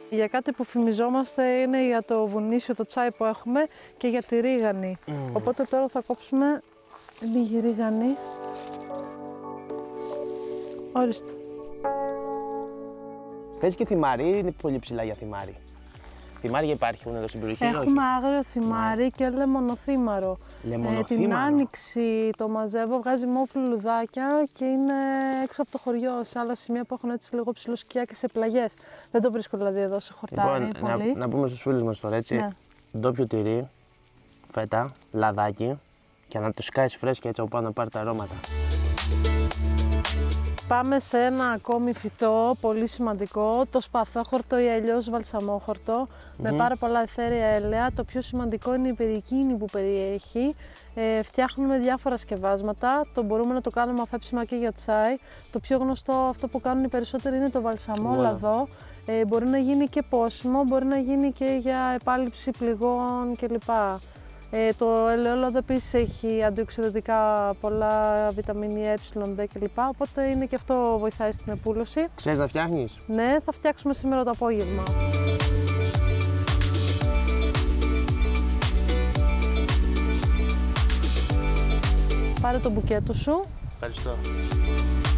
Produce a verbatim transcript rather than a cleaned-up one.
Για κάτι που φημιζόμαστε είναι για το βουνίσιο, το τσάι που έχουμε και για τη ρίγανη. Mm. Οπότε τώρα θα κόψουμε λίγη ρίγανη. Ορίστε. Παίζει και θυμάρι ή είναι πολύ ψηλά για θυμάρι? Θυμάρια υπάρχουν εδώ στην περιοχή? Έχουμε άγριο θυμάρι yeah. και λεμονοθύμαρο. Ε, την άνοιξη το μαζεύω, βγάζει μόφλου λουδάκια και είναι έξω από το χωριό, σε άλλα σημεία που έχουν έτσι λίγο ψηλό σκιά και σε πλαγιές. Δεν το βρίσκω δηλαδή εδώ σε χορτάρι. Λοιπόν, πολύ. Να, να πούμε στους φίλους μας τώρα έτσι, ναι. ντόπιο τυρί, φέτα, λαδάκι και να το σκάεις φρέσκια έτσι από πάνω να πάρει τα αρώματα. Πάμε σε ένα ακόμη φυτό πολύ σημαντικό, το σπαθόχορτο ή αλλιώς βαλσαμόχορτο, mm-hmm. με πάρα πολλά αιθέρια έλαια. Το πιο σημαντικό είναι η περικίνη που περιέχει. Ε, φτιάχνουμε διάφορα σκευάσματα, το μπορούμε να το κάνουμε αφέψιμα και για τσάι. Το πιο γνωστό αυτό που κάνουν οι περισσότεροι είναι το βαλσαμόλαδο. Ε, μπορεί να γίνει και πόσιμο, μπορεί να γίνει και για επάλυψη πληγών κλπ. Ε, το ελαιόλαδο επίσης έχει αντιοξυδοτικά πολλά, βιταμίνη Ε, Δ κλπ. Οπότε είναι και αυτό βοηθάει στην επούλωση. Ξέρεις να φτιάχνεις? Ναι, θα φτιάξουμε σήμερα το απόγευμα. Πάρε το μπουκέτο σου. Ευχαριστώ.